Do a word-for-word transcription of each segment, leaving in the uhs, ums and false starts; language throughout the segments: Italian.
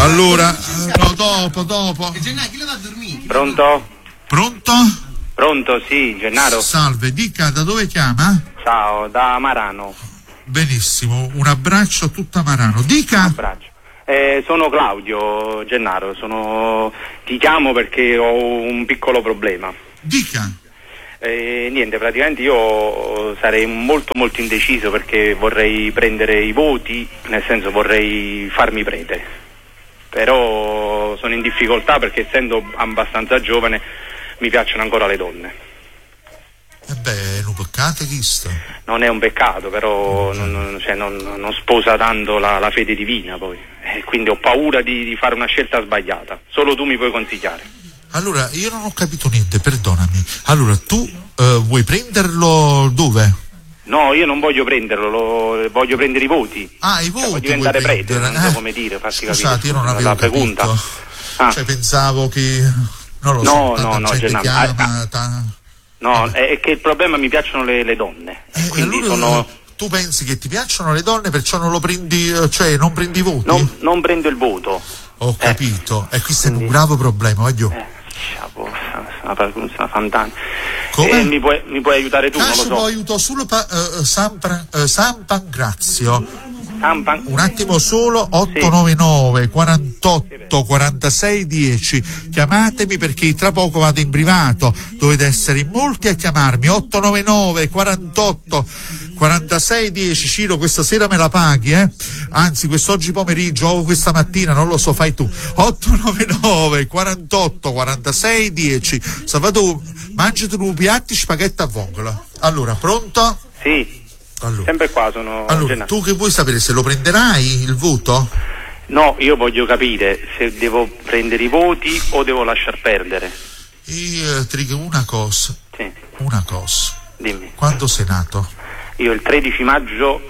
Allora, no, dopo, dopo. Gennaro, chi la va a dormire? Pronto? Pronto? Pronto, sì, Gennaro. Salve, dica, da dove chiama? Ciao, da Marano. Benissimo, un abbraccio a tutta Marano. Dica. Un abbraccio. Eh, sono Claudio, Gennaro, sono... ti chiamo perché ho un piccolo problema. Dica. Eh, niente, praticamente io sarei molto molto indeciso perché vorrei prendere i voti, nel senso vorrei farmi prete, però sono in difficoltà perché essendo abbastanza giovane mi piacciono ancora le donne. E beh, è un peccato questo. Non è un peccato, però non, non, cioè, non, non sposa tanto la, la fede divina poi, e quindi ho paura di, di fare una scelta sbagliata. Solo tu mi puoi consigliare. Allora, io non ho capito niente, perdonami. Allora, tu uh, vuoi prenderlo dove? No, io non voglio prenderlo, lo, voglio prendere i voti. Ah, i voti. Cioè, voglio diventare prete, non so eh, come dire, farsi scusate, capire. io non avevo la capito. pregunta. Ah. Cioè, pensavo che... Non lo no, so, tanta no, no, gente Gennaro, chiama... ah, ta... No, è, è che il problema mi piacciono le, le donne. Eh, quindi allora, sono... tu pensi che ti piacciono le donne, perciò non lo prendi, cioè non prendi i voti? Non, non prendo il voto. Ho capito, eh, e questo quindi... è un grave problema, voglio... Eh. Una, una fantasia. Come? Eh, mi, puoi, mi puoi aiutare tu? Caso non lo so. aiuto solo pa, uh, San, uh, San Pancrazio. San Pan... Un attimo solo, otto nove nove quarantotto quarantasei dieci. Chiamatemi perché tra poco vado in privato. Dovete essere in molti a chiamarmi. otto nove nove quarantotto quarantasei dieci. Ciro, questa sera me la paghi, eh? Anzi, quest'oggi pomeriggio o questa mattina, non lo so, fai tu. otto nove nove quarantotto quarantasei dieci. Salvatore, mangiati due piatti spaghetti a vongola. Allora, pronto? Sì. Allora. Sempre qua sono. Allora, Gennaro. tu che vuoi sapere, se lo prenderai il voto? No, io voglio capire se devo prendere i voti o devo lasciar perdere. Io ti dico una cosa. Sì. Una cosa. Dimmi. Quando sei nato? Io il tredici maggio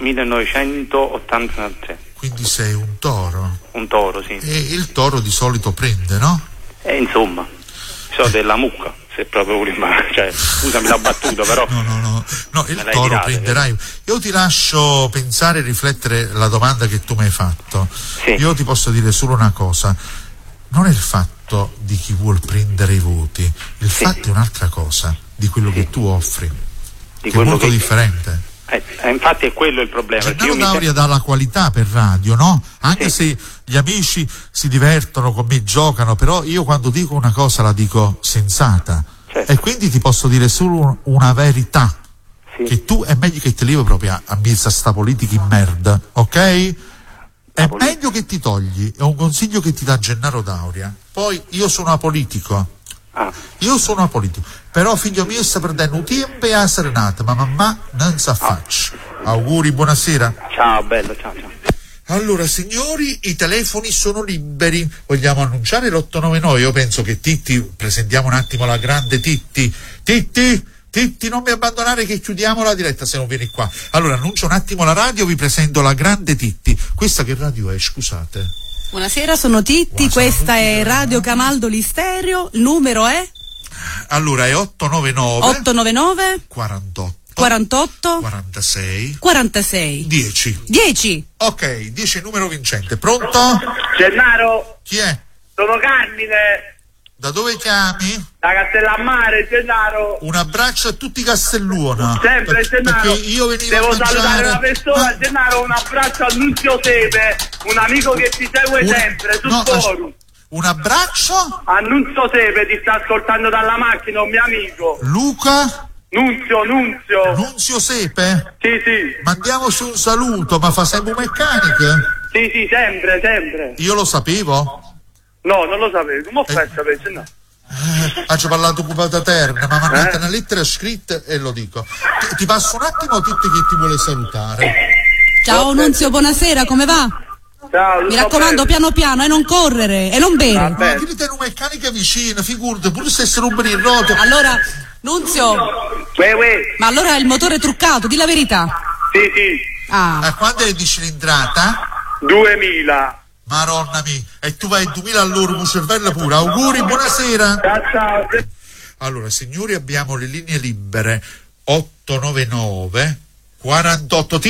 millenovecentottantatré. Quindi sei un toro? Un toro, sì. E il toro di solito prende, no? E insomma, so eh. della mucca. Se proprio cioè, scusami la battuta, però no no no, no il toro tirate, prenderai. Eh. Io ti lascio pensare e riflettere la domanda che tu mi hai fatto. Sì. Io ti posso dire solo una cosa: non è il fatto di chi vuol prendere i voti, il sì. fatto è un'altra cosa, di quello sì. che tu offri, di che è molto che... differente. Eh, infatti è quello il problema. Gennaro D'Auria mi... dà la qualità per radio, no? Anche sì. se gli amici si divertono con me, giocano, però io quando dico una cosa la dico sensata, certo. E quindi ti posso dire solo una verità, sì. che tu è meglio che ti levi proprio a mezzo a sta politica in merda, ok? È politica. Meglio che ti togli, è un consiglio che ti dà Gennaro D'Auria. Poi io sono apolitico. Ah. Io sono apolitico, però figlio mio sta perdendo un tempo a serenata, ma mamma non sa faccia. Auguri, buonasera. Ciao, bello, ciao, ciao. Allora, signori, i telefoni sono liberi. Vogliamo annunciare l'otto nove nove? Io penso che Titti, presentiamo un attimo la grande Titti. Titti, Titti, non mi abbandonare che chiudiamo la diretta se non vieni qua. Allora, annuncio un attimo la radio, vi presento la grande Titti. Questa che radio è, scusate? Buonasera, sono Titti, Buonasera, questa è Radio Camaldoli Stereo, il numero è? Allora è otto nove nove otto nove nove quarantotto quarantotto quarantasei quarantasei dieci dieci. Ok, dieci numero vincente. Pronto? Gennaro. Chi è? Sono Carmine. Da dove chiami? Da Castellammare, Gennaro. Un abbraccio a tutti i Castelluona. Sempre, per, Gennaro. Io venivo Devo a mangiare... salutare una persona, ah. Gennaro, un abbraccio a Nunzio Sepe, un amico che ti segue un... sempre sul no, forum. Un abbraccio? A Nunzio Sepe, ti sta ascoltando dalla macchina, un mio amico. Luca? Nunzio, Nunzio. Nunzio Sepe? Sì, sì. Mandiamoci un saluto, ma fa sempre meccaniche? Sì, sì, sempre, sempre. Io lo sapevo? No, non lo sapevo. Come ho fatto a sapere, no? Eh, ha già parlato occupata terna, ma mandate eh? una lettera scritta e lo dico. Ti, ti passo un attimo a tutti che ti vuole salutare. Ciao Nunzio, buonasera, come va? Ciao, mi raccomando, bene. piano piano e non correre e non bere. Ma che te una meccanica vicina, figurati, pure se si rompono il roto. Allora, Nunzio, uè, uè. ma allora il motore è truccato, di la verità. Sì, sì. Ah. A quando è di cilindrata? duemila. Maronna mia, e tu vai duemila all'ora con cervello pure. Auguri, buonasera. Ciao. Allora, signori, abbiamo le linee libere otto nove nove quarantotto Titti.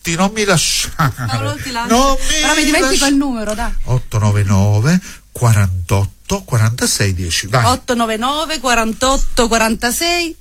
Berti, non mi lasciare. No, non ti lascio. Non mi Però mi dimentico lasci- il numero, dai. otto nove nove quarantotto quarantasei dieci. Vai. otto nove nove quarantotto quarantasei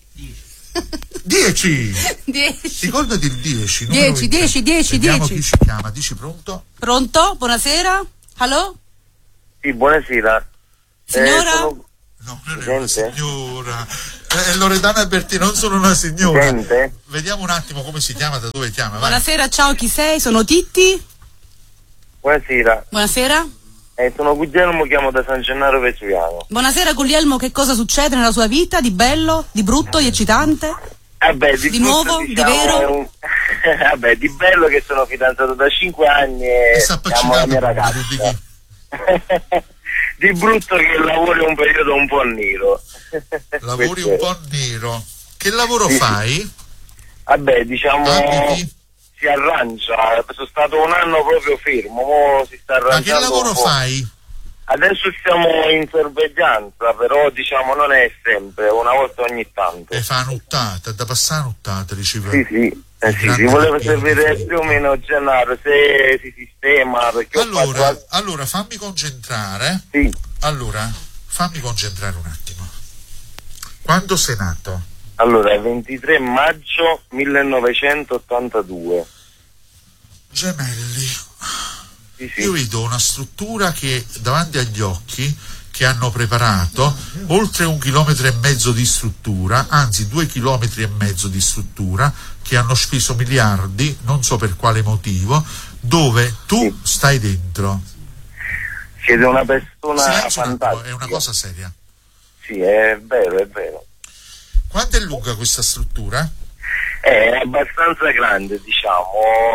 dieci. dieci. Ricordati il dieci. dieci, dieci, dieci, Vediamo dieci. chi ci chiama. Dici pronto? Pronto? Buonasera? Allo? Sì, buonasera. Signora? Eh, sono... No, non è una Gente? signora. Eh, Loredana e Berti non sono una signora. Gente? Vediamo un attimo come si chiama, da dove chiama. Vai. Buonasera, ciao, chi sei? Sono Titti. Buonasera. Buonasera. Eh, sono Guglielmo, chiamo da San Gennaro Vesuviano. Buonasera Guglielmo, che cosa succede nella sua vita? Di bello, di brutto, di eccitante? Vabbè, di, Di tutto, nuovo? diciamo, Di vero? è un- Vabbè, di bello che sono fidanzato da cinque anni E e sta amo la mia appaccicando ragazza. di chi? Di brutto che il lavoro è un periodo un po' nero. Lavori Questo un è. po' nero. Che lavoro Sì, sì. fai? Vabbè, diciamo, Abiti? si arrangia. Sono stato un anno proprio fermo, mo si sta Ma arrangiando. che lavoro un po'. fai? Adesso siamo in sorveglianza, però diciamo non è sempre, una volta ogni tanto. E fa una nottata, da passare una nottata, diceva. Sì, sì, eh, sì, grande ti volevo Martino. sapere più o meno Gennaro se si sistema, perché ho Allora, fatto... allora, fammi concentrare. Sì, Allora, fammi concentrare un attimo. Quando sei nato? allora, ventitré maggio millenovecentottantadue. Gemelli. Sì, sì. Io vedo una struttura che davanti agli occhi, che hanno preparato oltre un chilometro e mezzo di struttura, anzi due chilometri e mezzo di struttura, che hanno speso miliardi, non so per quale motivo, dove tu Sì. stai dentro. Siete una persona Silenzio un attimo, fantastica. è una cosa seria. Sì, è vero, è vero. Quanto è lunga questa struttura? È abbastanza grande, diciamo.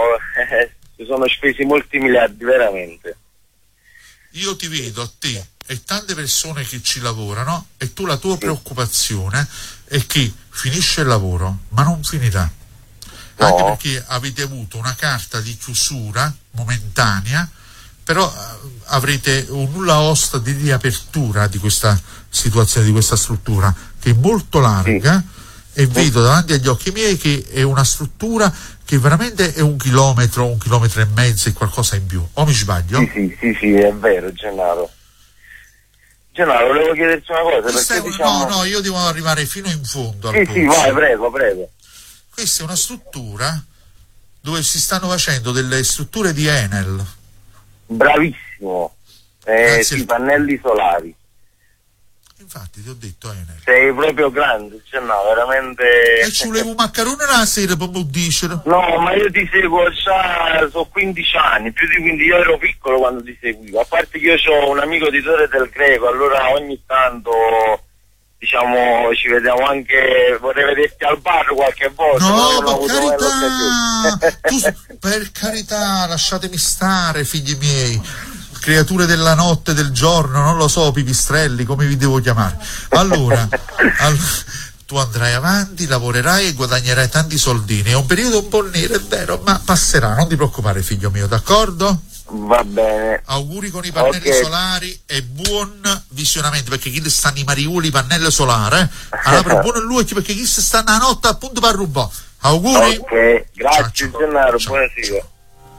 Si sono spesi molti miliardi, veramente. Io ti vedo a te e tante persone che ci lavorano, e tu la tua preoccupazione è che finisce il lavoro, ma non finirà. Anche No. perché avete avuto una carta di chiusura momentanea, però eh, avrete un nulla osta di riapertura di questa situazione, di questa struttura, che è molto larga, e vedo davanti agli occhi miei che è una struttura che veramente è un chilometro, un chilometro e mezzo e qualcosa in più. O mi sbaglio? Sì, sì, sì, sì, è vero, Gennaro. Gennaro, volevo chiederti una cosa, Questa perché è un- diciamo... No, no, io devo arrivare fino in fondo al Sì, sì, pozzo. vai, prego, prego. Questa è una struttura dove si stanno facendo delle strutture di Enel. Bravissimo. Eh, Grazie. sì, pannelli solari. Infatti ti ho detto Enel. Sei proprio grande, Gennaro, veramente... E ci volevo un maccherone la sera per mi dicere. No, ma io ti seguo già, sono quindici anni, più di quindici, io ero piccolo quando ti seguivo, a parte che io ho un amico di Torre del Greco, allora ogni tanto, diciamo, ci vediamo anche, vorrei vederti al bar qualche volta. No, però non ho per avuto mai carità, l'occasione. tu, per carità, lasciatemi stare, figli miei, creature della notte e del giorno, non lo so, pipistrelli, come vi devo chiamare. Allora, all- tu andrai avanti, lavorerai e guadagnerai tanti soldini. È un periodo un po' nero, è vero, ma passerà, non ti preoccupare, figlio mio, d'accordo? Va bene. Auguri con i pannelli Ok. solari e buon visionamento, perché chi stanno i mariuli pannelli solari, eh? Allora, buono lui, perché chi stanno a notte appunto per rubare. Auguri. Ok, grazie Ciao, ciao. Gennaro, Ciao. buonasera.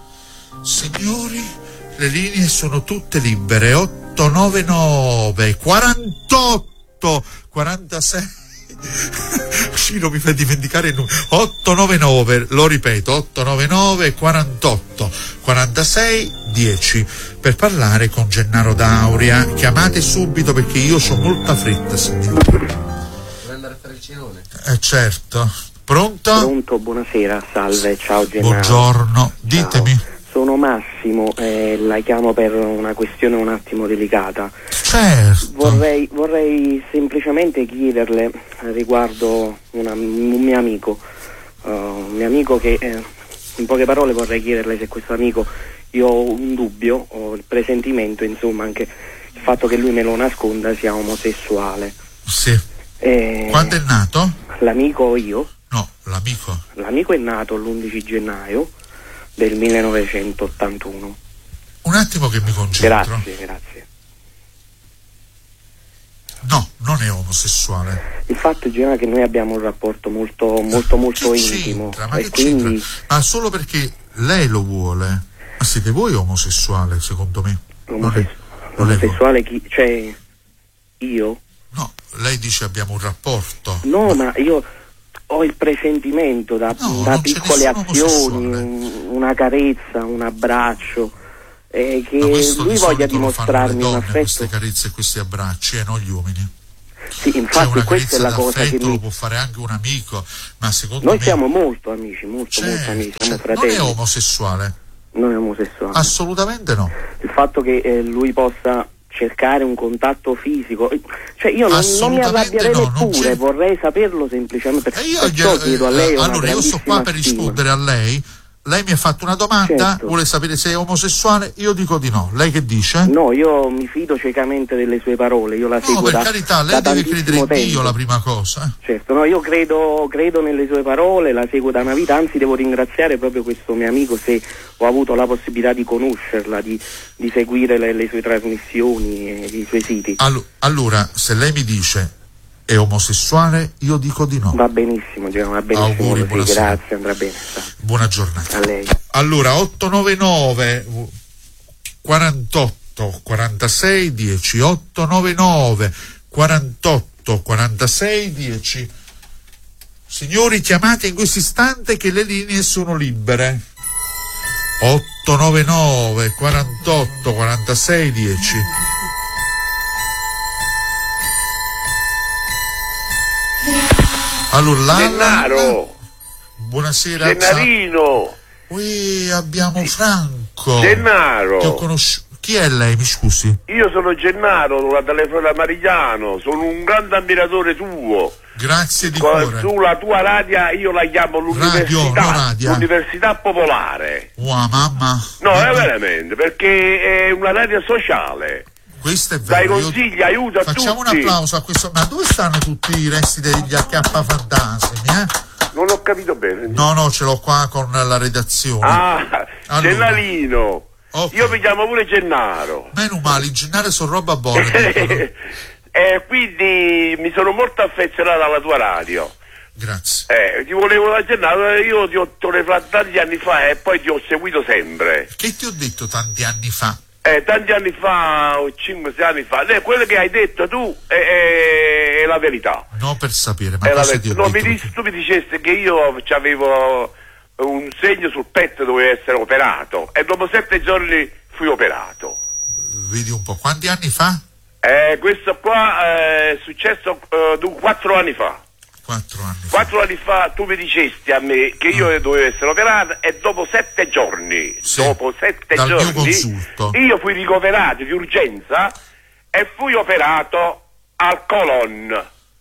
Signori, le linee sono tutte libere. Otto nove nove quarantotto quarantasei Ciro mi fa dimenticare il numero. Otto nove nove, lo ripeto, otto nove nove quarantotto quarantasei dieci, per parlare con Gennaro Dauria. Chiamate subito, perché io ho molta fretta, signori. Vuoi andare a fare il cenone? Eh certo. Pronto? Pronto, buonasera, salve, ciao Gennaro. Buongiorno, ditemi. Ciao. Sono Massimo, eh, la chiamo per una questione un attimo delicata. Certo. Vorrei, vorrei semplicemente chiederle riguardo una- un mio amico, uh, un mio amico che, eh, in poche parole vorrei chiederle se questo amico, io ho un dubbio, ho il presentimento, insomma, anche il fatto che lui me lo nasconda, sia omosessuale. Sì. Eh, Quando è nato? L'amico io, No, l'amico. l'amico è nato l'undici gennaio del millenovecentottantuno. Un attimo che mi concentro. Grazie, grazie. No, non è omosessuale. Il fatto Gennaro, che noi abbiamo un rapporto molto molto molto Che intimo c'entra? Ma e che quindi c'entra? Ma solo perché lei lo vuole. Ma siete voi omosessuale, secondo me? Omosessu- omosessuale chi? Cioè, io? No, lei dice abbiamo un rapporto. No, ma io ho il presentimento da, no, da piccole azioni, un, una carezza, un abbraccio, eh, che lui voglia dimostrarmi un affetto. Queste carezze e questi abbracci, e eh, non gli uomini. Sì, infatti cioè, questa è la cosa che mi... lo può fare anche un amico, ma secondo noi me... siamo molto amici, molto, certo, molto amici, siamo certo. fratelli. Non è omosessuale? Non è omosessuale. Assolutamente no. Il fatto che eh, lui possa cercare un contatto fisico, cioè io non, non mi arrabbierei no, neppure, vorrei saperlo semplicemente. E io perciò gli, chiedo a lei una allora io sto qua per stima. rispondere a lei. Lei mi ha fatto una domanda, certo. Vuole sapere se è omosessuale, io dico di no. Lei che dice? No, io mi fido ciecamente delle sue parole, io la no, seguo per da, carità, lei da deve credere in tempo. Dio, la prima cosa. Eh? Certo, no, io credo, credo nelle sue parole, la seguo da una vita, anzi devo ringraziare proprio questo mio amico se ho avuto la possibilità di conoscerla, di, di seguire le, le sue trasmissioni e i suoi siti. All- allora, se lei mi dice è omosessuale, io dico di no. Va benissimo, Giacomo, va benissimo. Auguri, così, grazie, andrà bene. Sta. Buona giornata. A lei. Allora, otto nove nove quarantotto quarantasei dieci, otto nove nove quarantotto quarantasei dieci. Signori, chiamate in questo istante che le linee sono libere. otto nove nove quarantotto quarantasei dieci. Allora, la, Gennaro, buonasera. Gennarino. Qui abbiamo Franco. Gennaro. Che ho conosciuto. Chi è lei, mi scusi? Io sono Gennaro, la telefono da Marigliano, sono un grande ammiratore tuo. Grazie di Con, cuore. Sulla tua radio io la chiamo l'università, radio, no, radio. l'università popolare. Wow, mamma. No, mamma. è veramente, perché è una radio sociale. Questo è Dai vero. consigli, io... aiuto a Facciamo tutti. un applauso a questo. Ma dove stanno tutti i resti degli acca fantasmi, eh? Non ho capito bene. No, no, ce l'ho qua con la redazione. Ah, allora. Gennarino. Okay. Io mi chiamo pure Gennaro. Meno male, in Gennaro sono roba buona. E eh, quindi mi sono molto affezionato alla tua radio. Grazie. Eh, ti volevo da Gennaro, io ti ho telefonato tanti anni fa e poi ti ho seguito sempre. Che ti ho detto tanti anni fa? Eh, tanti anni fa, cinque sei anni fa, eh, quello che hai detto tu è, è, è la verità. No, per sapere, ma è cosa la ti ho no, detto? mi dis, tu mi dicesti che io avevo un segno sul petto, dovevo essere operato e dopo sette giorni fui operato. Vedi un po', quanti anni fa? Eh, questo qua è successo eh, quattro anni fa. Quattro anni fa. Quattro anni fa tu mi dicesti a me che io ah. dovevo essere operato e dopo sette giorni, sì, dopo sette dal giorni, mio consulto. io fui ricoverato di urgenza e fui operato al colon.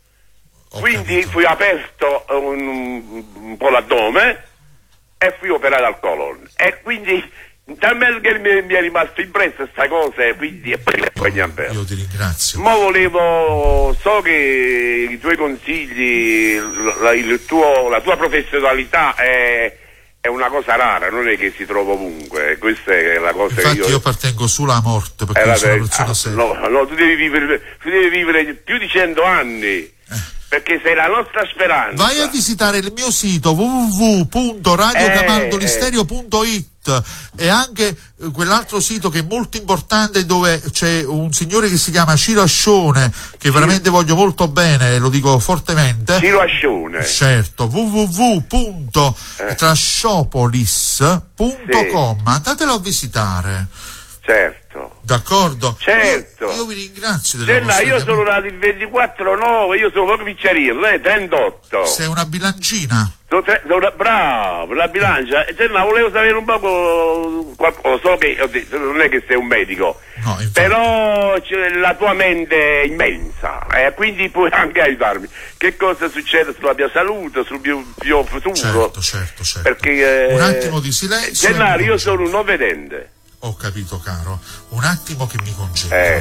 Ho Quindi capito. fui aperto un, un po' l'addome e fui operato al colon. E quindi talmente che mi, mi è rimasto impressa questa cosa e quindi e poi, poi niente. Io ti ringrazio. Ma volevo, so che i tuoi consigli, la, il tuo, la tua professionalità è, è una cosa rara, non è che si trova ovunque. Questa è la cosa. Infatti che io, io appartengo solo alla morte perché io sono una persona ah, seria. no, no, tu devi vivere, tu devi vivere più di cento anni. Eh. Perché sei la nostra speranza. Vai a visitare il mio sito w w w punto radio camaldolisterio punto it eh. e anche eh, quell'altro sito che è molto importante dove c'è un signore che si chiama Ciro Ascione che veramente voglio molto bene, lo dico fortemente. Ciro Ascione. Certo, w w w punto trasciopolis punto com, sì. Andatelo a visitare. Certo. D'accordo? Certo. Io, io vi ringrazio della Senna, vostra io sono nato il ventiquattro nove, io sono proprio picciarillo, eh, trentotto. Sei una bilancina. Sono tre, sono una, bravo, la bilancia. Senna, volevo sapere un po' qualcosa, so che ho detto, non è che sei un medico, no, però c'è la tua mente è immensa, eh, quindi puoi anche aiutarmi. Che cosa succede sulla mia salute, sul mio, mio futuro? Certo, certo, certo. Perché, eh, un attimo di silenzio. Senna, io sono un non vedente. Ho capito, caro. Un attimo che mi concentro. Eh.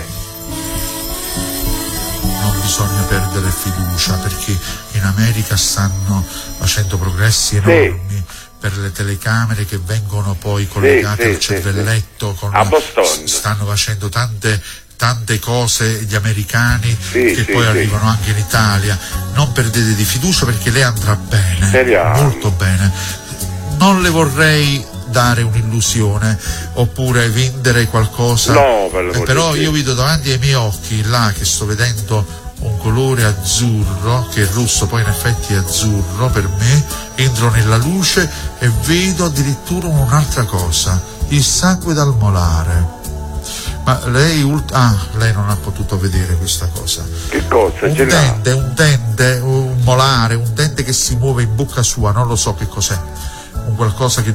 Non bisogna perdere fiducia perché in America stanno facendo progressi enormi sì. per le telecamere che vengono poi collegate sì, al sì, cervelletto. Sì. Con a la, Boston. Stanno facendo tante tante cose gli americani sì, che sì, poi sì. arrivano anche in Italia. Non perdete di fiducia perché lei andrà bene, Speriamo. molto bene. Non le vorrei dare un'illusione oppure vendere qualcosa. No, per eh, però io vedo davanti ai miei occhi là che sto vedendo un colore azzurro, che il rosso poi in effetti è azzurro per me, entro nella luce e vedo addirittura un'altra cosa, il sangue dal molare. Ma lei, ult- ah, lei non ha potuto vedere questa cosa. Che cosa? Un dente, un dente, un molare, un dente che si muove in bocca sua, non lo so che cos'è, un qualcosa che